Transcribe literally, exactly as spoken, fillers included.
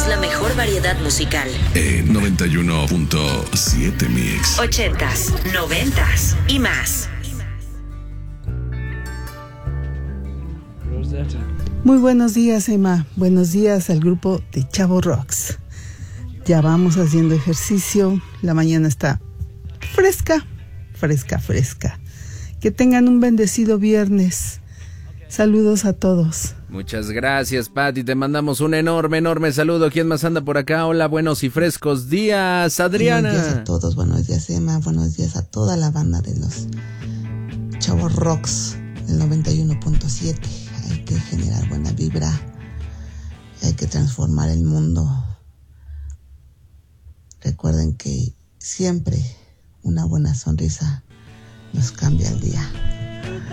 la mejor variedad musical. En noventa y uno punto siete Mix. Ochentas, noventas y más. Muy buenos días, Emma. Buenos días al grupo de Chavo Rocks. Ya vamos haciendo ejercicio. La mañana está fresca, fresca, fresca. Que tengan un bendecido viernes. Saludos a todos. Muchas gracias, Pati. Te mandamos un enorme, enorme saludo. ¿Quién más anda por acá? Hola, buenos y frescos días, Adriana. Buenos días a todos, buenos días, Emma. Buenos días a toda la banda de los Chavos Rocks, el noventa y uno punto siete. Hay que generar buena vibra. Hay que transformar el mundo. Recuerden que siempre una buena sonrisa nos cambia el día.